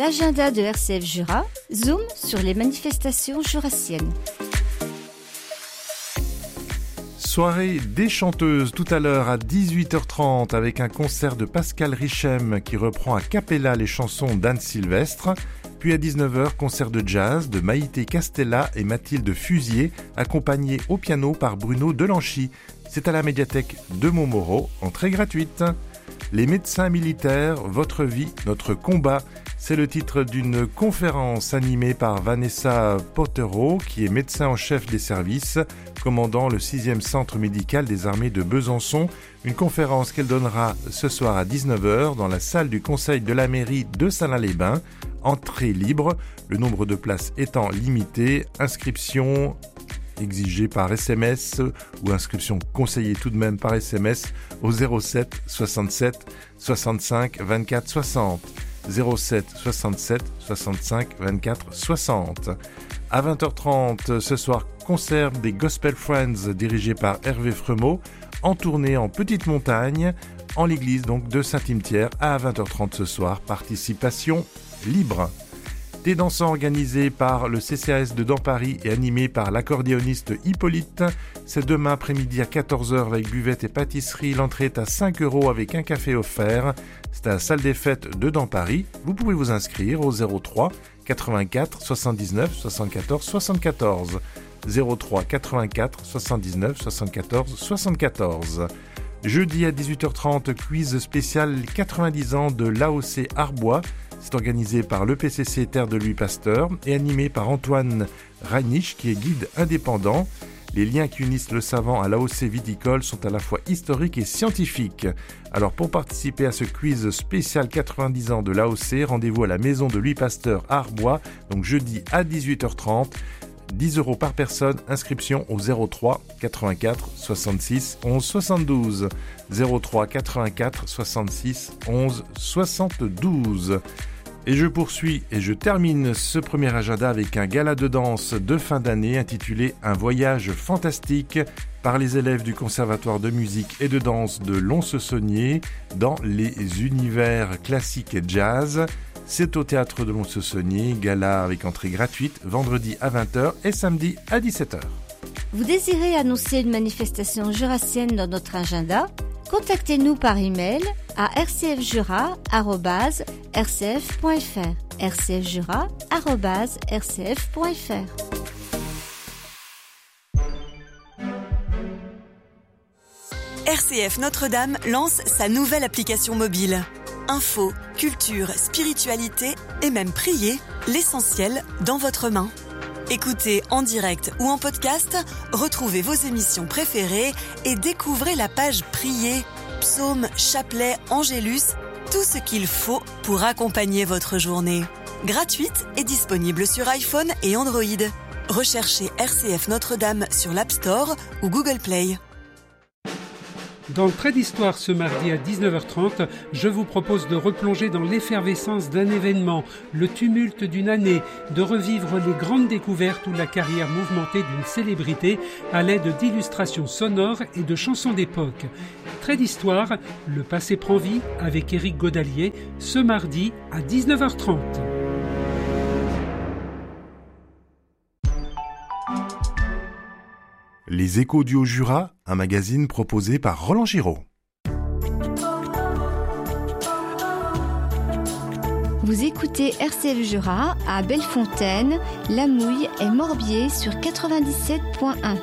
l'agenda de RCF Jura, zoom sur les manifestations jurassiennes. Soirée des chanteuses tout à l'heure à 18h30 avec un concert de Pascal Richem qui reprend à cappella les chansons d'Anne Sylvestre. Puis à 19h, concert de jazz de Maïté Castella et Mathilde Fusier, accompagnés au piano par Bruno Delanchy. C'est à la médiathèque de Montmoreau, entrée gratuite. Les médecins militaires, votre vie, notre combat. C'est le titre d'une conférence animée par Vanessa Potero, qui est médecin en chef des services, commandant le 6e centre médical des armées de Besançon. Une conférence qu'elle donnera ce soir à 19h dans la salle du conseil de la mairie de Salins-les-Bains. Entrée libre, le nombre de places étant limité. Inscription exigée par SMS ou inscription conseillée tout de même par SMS au 07 67 65 24 60. 07 67 65 24 60. À 20h30 ce soir, concert des Gospel Friends dirigé par Hervé Fremeau en tournée en petite montagne en l'église donc de Saint-Hymetière à 20h30 ce soir. Participation libre. Des dansants organisés par le CCAS de Dampary et animés par l'accordéoniste Hippolyte. C'est demain après-midi à 14h avec buvette et pâtisserie. L'entrée est à 5 € avec un café offert. C'est à la salle des fêtes de Dampary. Vous pouvez vous inscrire au 03 84 79 74 74. 03 84 79 74 74. Jeudi à 18h30, quiz spécial 90 ans de l'AOC Arbois. C'est organisé par l'EPCC Terre de Louis Pasteur et animé par Antoine Reinisch qui est guide indépendant. Les liens qui unissent le savant à l'AOC viticole sont à la fois historiques et scientifiques. Alors pour participer à ce quiz spécial 90 ans de l'AOC, rendez-vous à la maison de Louis Pasteur à Arbois, donc jeudi à 18h30. 10 € par personne, inscription au 03 84 66 11 72. 03 84 66 11 72. Et je poursuis et je termine ce premier agenda avec un gala de danse de fin d'année intitulé « Un voyage fantastique » par les élèves du Conservatoire de musique et de danse de Lons-le-Saunier dans les univers classiques et jazz. C'est au théâtre de Lons-le-Saunier, gala avec entrée gratuite, vendredi à 20h et samedi à 17h. Vous désirez annoncer une manifestation jurassienne dans notre agenda ? Contactez-nous par email à rcfjura@rcf.fr. rcfjura@rcf.fr. RCF Notre-Dame lance sa nouvelle application mobile. Info, culture, spiritualité et même prier, l'essentiel dans votre main. Écoutez en direct ou en podcast, retrouvez vos émissions préférées et découvrez la page Prier, psaumes, chapelets, angélus, tout ce qu'il faut pour accompagner votre journée. Gratuite et disponible sur iPhone et Android. Recherchez RCF Notre-Dame sur l'App Store ou Google Play. Dans le trait d'histoire ce mardi à 19h30, je vous propose de replonger dans l'effervescence d'un événement, le tumulte d'une année, de revivre les grandes découvertes ou la carrière mouvementée d'une célébrité à l'aide d'illustrations sonores et de chansons d'époque. Trait d'histoire, le passé prend vie avec Éric Godalier, ce mardi à 19h30. Les Échos du Haut-Jura, un magazine proposé par Roland Giraud. Vous écoutez RCF Jura à Bellefontaine, La Mouille et Morbier sur 97.1.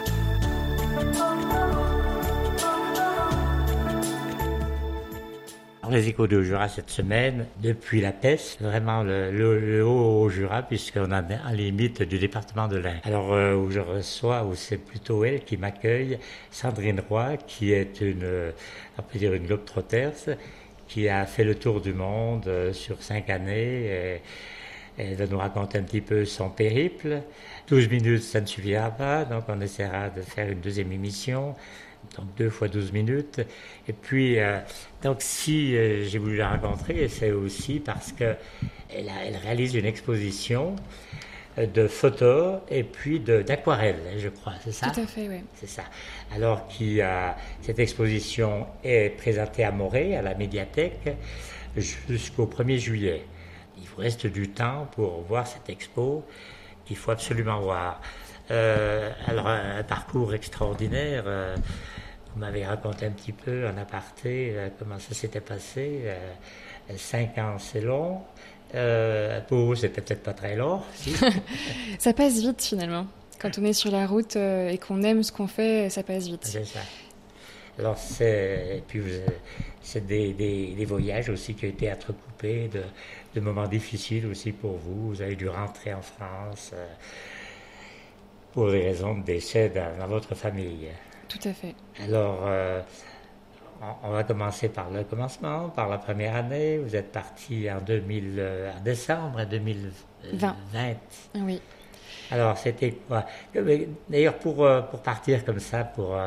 Les Échos du Haut-Jura cette semaine, depuis la peste, vraiment le Haut-Jura, puisqu'on a à la limite du département de l'Ain. Alors, où je reçois, où c'est plutôt elle qui m'accueille, Sandrine Roy, qui est une globe-trotter, qui a fait le tour du monde sur 5 années. Elle va nous raconter un petit peu son périple. 12 minutes, ça ne suffira pas, donc on essaiera de faire une deuxième émission. Donc 2 fois 12 minutes. Et puis, donc si j'ai voulu la rencontrer, c'est aussi parce qu'elle réalise une exposition de photos et puis d'aquarelles, je crois, c'est ça ? Tout à fait, oui. C'est ça. Alors, cette exposition est présentée à Morée, à la médiathèque, jusqu'au 1er juillet. il vous reste du temps pour voir cette expo qu'il faut absolument voir. Alors, un parcours extraordinaire. Vous m'avez raconté un petit peu en aparté comment ça s'était passé. 5 ans, c'est long. Pour vous, c'était peut-être pas très long. Si. Ça passe vite finalement. Quand on est sur la route et qu'on aime ce qu'on fait, ça passe vite. C'est ça. Alors, c'est des voyages aussi qui ont été entrecoupés de moments difficiles aussi pour vous. Vous avez dû rentrer en France pour des raisons de décès dans votre famille. Tout à fait. Alors, on va commencer par le commencement, par la première année. Vous êtes parti en décembre 2020. Oui. Alors, c'était quoi? D'ailleurs, pour partir comme ça,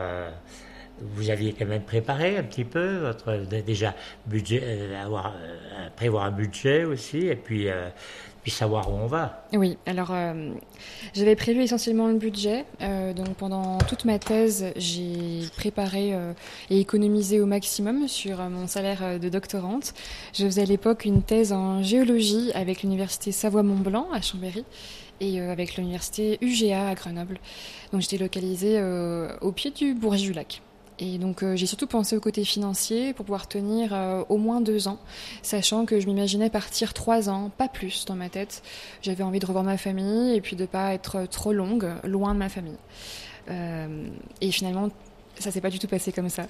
vous aviez quand même préparé un petit peu votre déjà budget, prévoir un budget aussi, et puis savoir où on va. Oui, alors j'avais prévu essentiellement le budget. Donc pendant toute ma thèse, j'ai préparé et économisé au maximum sur mon salaire de doctorante. Je faisais à l'époque une thèse en géologie avec l'université Savoie-Mont-Blanc à Chambéry et avec l'université UGA à Grenoble. Donc j'étais localisée au pied du Bourget-du-Lac. Et donc j'ai surtout pensé au côté financier pour pouvoir tenir au moins 2 ans, sachant que je m'imaginais partir 3 ans, pas plus dans ma tête. J'avais envie de revoir ma famille et puis de pas être trop longue, loin de ma famille. Et finalement, ça s'est pas du tout passé comme ça.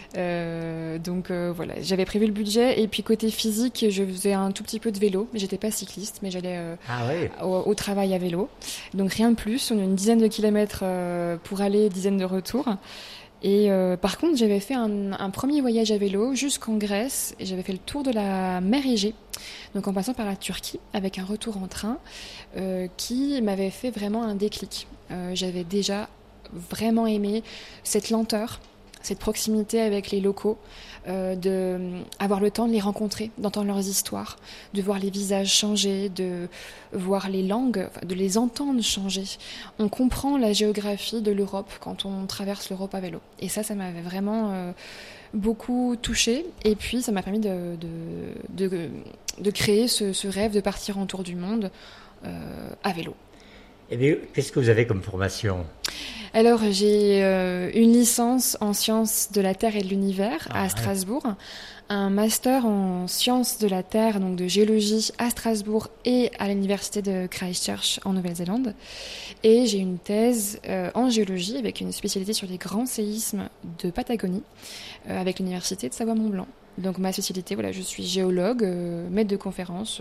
Donc voilà, j'avais prévu le budget et puis côté physique, je faisais un tout petit peu de vélo. J'étais pas cycliste, mais j'allais au travail à vélo. Donc rien de plus, on a une dizaine de kilomètres pour aller, dizaine de retour. Et par contre, j'avais fait un premier voyage à vélo jusqu'en Grèce et j'avais fait le tour de la mer Égée, donc en passant par la Turquie avec un retour en train qui m'avait fait vraiment un déclic. J'avais déjà vraiment aimé cette lenteur, cette proximité avec les locaux, avoir le temps de les rencontrer, d'entendre leurs histoires, de voir les visages changer, de voir les langues, de les entendre changer. On comprend la géographie de l'Europe quand on traverse l'Europe à vélo. Et ça m'avait vraiment beaucoup touchée. Et puis, ça m'a permis de créer ce rêve de partir en tour du monde à vélo. Eh bien, qu'est-ce que vous avez comme formation ? Alors, j'ai une licence en sciences de la Terre et de l'univers à Strasbourg, un master en sciences de la Terre, donc de géologie à Strasbourg et à l'université de Christchurch en Nouvelle-Zélande. Et j'ai une thèse en géologie avec une spécialité sur les grands séismes de Patagonie avec l'université de Savoie-Mont-Blanc. Donc ma spécialité, voilà, je suis géologue, maître de conférence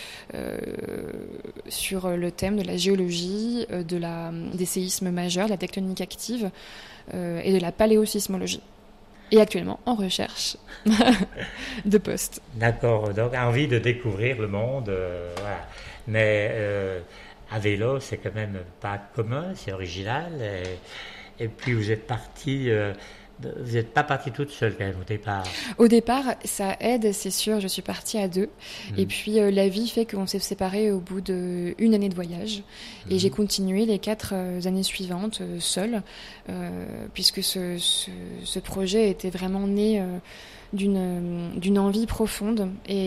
sur le thème de la géologie, des séismes majeurs, de la tectonique active et de la paléosismologie. Et actuellement en recherche de poste. D'accord, donc envie de découvrir le monde, voilà. Mais à vélo, c'est quand même pas commun, c'est original. Et puis vous êtes parti... Vous n'êtes pas partie toute seule quand même au départ. Au départ, ça aide, c'est sûr. Je suis partie à 2. Et puis la vie fait qu'on s'est séparés au bout d'1 année de voyage. Et j'ai continué les 4 années suivantes seule, puisque ce projet était vraiment né d'une envie profonde. Et